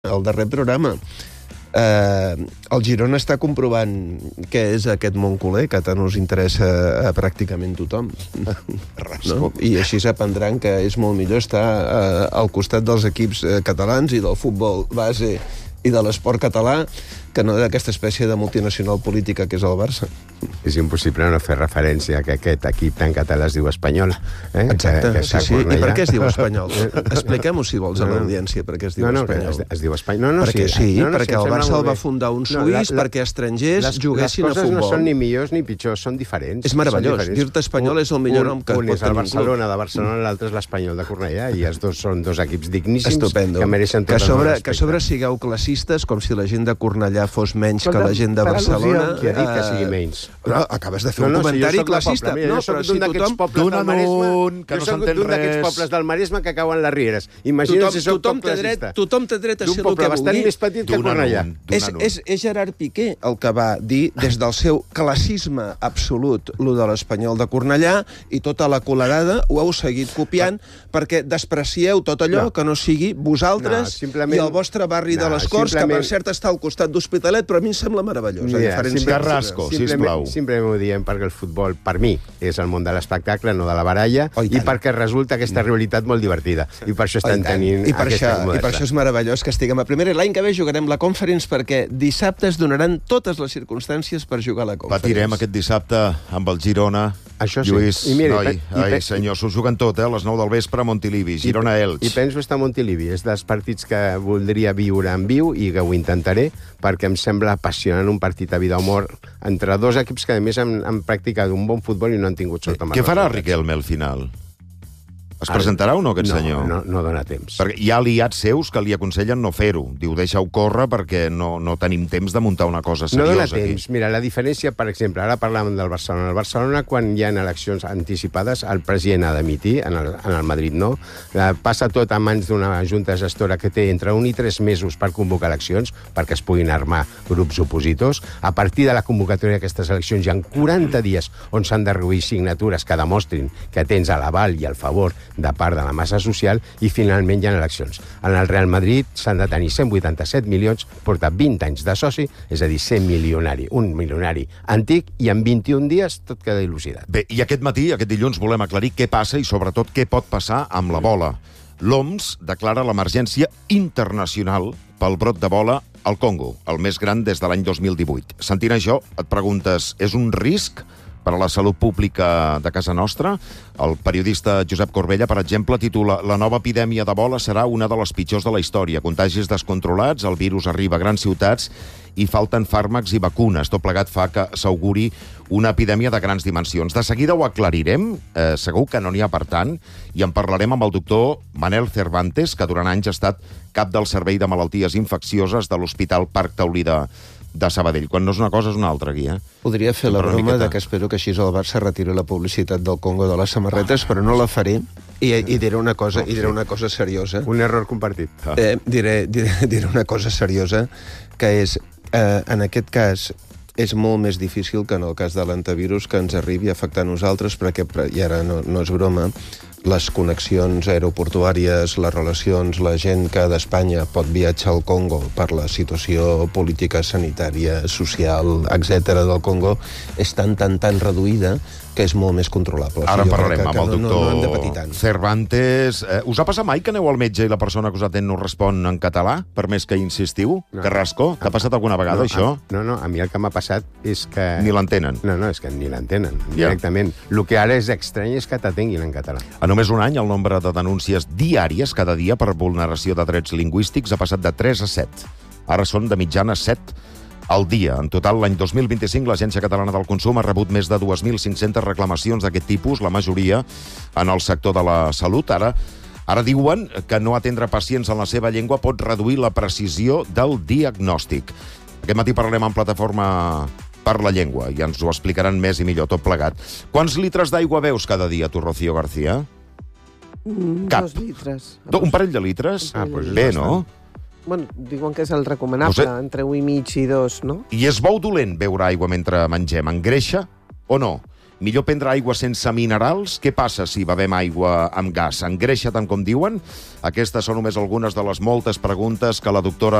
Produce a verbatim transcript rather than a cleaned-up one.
al darrer programa. Eh, el Girona està comprovant què és aquest Montculer, que tant us interessa a pràcticament tothom. No? I així s'aprendran que és molt millor estar eh, al costat dels equips eh, catalans i del futbol base i de l'esport català que no d'aquesta espècie de multinacional política que és el Barça. És impossible no fer referència a que aquest equip tan català es diu Espanyol. Eh? Exacte, que, que sí, sí. I per què es diu Espanyol? Expliquem-ho, si vols, a l'audiència, per què es diu no, no, Espanyol. Es, es diu Espanyol. No, no, perquè sí, sí, no, no, perquè sí, el Barça el va bé. fundar un suís no, la, la, perquè estrangers les, juguessin a futbol. Les coses no són ni millors ni pitjors, són diferents. És meravellós. Dir-te Espanyol és el millor nom que pot tenir. Un és el Barcelona de Barcelona, l'altre és l'Espanyol de Cornellà, i els dos són dos equips digníssims. Estupendo. Que mereixen tot que sobre, el respecte. Que sobre sigueu classistes, com si la gent de Cornellà fos menys que la gent de Barcelona. Qui ha dit que sigui menys? Però acabes de fer un comentari classista. No, però si tothom... D'un un, que no s'entén res. Jo soc d'un d'aquests pobles del Maresme que cauen les rieres. Imagina't si soc poc classista. Tothom té dret a ser el que vulgui. D'un poble bastant més petit que Cornellà. És Gerard Piqué el que va dir, des del seu classisme absolut, lo de l'Espanyol de Cornellà, i tota la colerada ho heu seguit copiant perquè desprecieu tot allò que no sigui vosaltres i el vostre barri de les Corts, que per cert està al costat d'Hospitalet, però a mi em sembla meravellós. Carrasco, sisplau. Sempre m'ho diem perquè el futbol, per mi, és el món de l'espectacle, no de la baralla, oh, i, i perquè resulta aquesta rivalitat molt divertida. I per això estan oh, tenint I per aquesta això, I per això és meravellós que estiguem a primera. L'any que ve jugarem la Conference perquè dissabte es donaran totes les circumstàncies per jugar a la Conference. Patirem aquest dissabte amb el Girona. Això sí. Lluís, I mira, noi, i, i, ai, senyor, s'ho juguen tot, eh? A les nou del vespre a Montilivi, Girona-Elx. I, I penso estar a Montilivi. És dels partits que voldria viure en viu i que ho intentaré, perquè em sembla apassionant un partit a vida o mort entre dos equips que, a més, han, han practicat un bon futbol i no han tingut sort amb Què farà Riquelme al final? Es presentarà o no, aquest no, senyor? No, no dona temps. Perquè hi ha aliats seus que li aconsellen no fer-ho. Diu, deixa-ho córrer perquè no, no tenim temps de muntar una cosa seriosa. No dona aquí. temps. Mira, la diferència, per exemple, ara parlàvem del Barcelona. El Barcelona, quan hi ha eleccions anticipades, el president ha d'emitir, en, el, en el Madrid no. Eh, passa tot a mans d'una junta gestora que té entre un i tres mesos per convocar eleccions, perquè es puguin armar grups opositors. A partir de la convocatòria d'aquestes eleccions hi ha quaranta dies on s'han de reunir signatures que demostrin que tens a l'aval i al favor de part de la massa social, i finalment hi ha eleccions. En el Real Madrid s'han de tenir cent vuitanta-set milions, porta vint anys de soci, és a dir, ser milionari, un milionari antic, i en vint-i-un dies tot queda il·lucidat. Bé, i aquest matí, aquest dilluns, volem aclarir què passa i sobretot què pot passar amb la bola. L'O M S declara l'emergència internacional pel brot de bola al Congo, el més gran des de l'any dos mil divuit. Sentint això, et preguntes, és un risc per a la salut pública de casa nostra? El periodista Josep Corbella, per exemple, titula «La nova epidèmia de bola serà una de les pitjors de la història. Contagis descontrolats, el virus arriba a grans ciutats i falten fàrmacs i vacunes. Tot plegat fa que s'auguri una epidèmia de grans dimensions». De seguida ho aclarirem, eh, segur que no n'hi ha per tant, i en parlarem amb el doctor Manel Cervantes, que durant anys ha estat cap del Servei de Malalties Infeccioses de l'Hospital Parc Taulí de de Sabadell. Quan no és una cosa, és una altra, aquí, eh? Podria fer la broma de que espero que així el Barça retiri la publicitat del Congo de les samarretes, però no la faré. I, i diré una cosa, i diré una cosa seriosa. Un error compartit. Eh, diré, diré, diré una cosa seriosa, que és, eh, en aquest cas, és molt més difícil que en el cas de l'antivirus que ens arribi a afectar a nosaltres, perquè, i ara no, no és broma, les connexions aeroportuàries, les relacions, la gent que d'Espanya pot viatjar al Congo per la situació política, sanitària, social, etcètera del Congo, és tan, tan, tan reduïda que és molt més controlable. Ara o sigui, parlarem que, amb que el no, doctor no, no hem de patir tant. Cervantes. Eh, us ha passat mai que aneu al metge i la persona que us atén no respon en català, per més que insistiu? No. Carrasco, t'ha passat alguna vegada, no, això? A, no, no, a mi el que m'ha passat és que... Ni l'entenen? No, no, és que ni l'entenen, ja. directament. El que ara és estrany és que t'atenguin en català. A només un any, el nombre de denúncies diàries cada dia per vulneració de drets lingüístics ha passat de tres a set. Ara són de mitjana set al dia. En total, l'any dos mil vint-i-cinc, l'Agència Catalana del Consum ha rebut més de dos mil cinc-centes reclamacions d'aquest tipus, la majoria en el sector de la salut. Ara, ara diuen que no atendre pacients en la seva llengua pot reduir la precisió del diagnòstic. Aquest matí parlarem en plataforma per la llengua i ens ho explicaran més i millor tot plegat. Quants litres d'aigua beus cada dia, tu, Rocío García? Mm, Cap. Dos litres. Un parell de litres? Ah, pues bé, no? Bueno, diuen que és el recomanable, No sé. entre un i mig i dos, no? I és bo o dolent beure aigua mentre mengem? Engreixa o no? Millor prendre aigua sense minerals? Què passa si bevem aigua amb gas? Engreixa tant com diuen? Aquestes són només algunes de les moltes preguntes que la doctora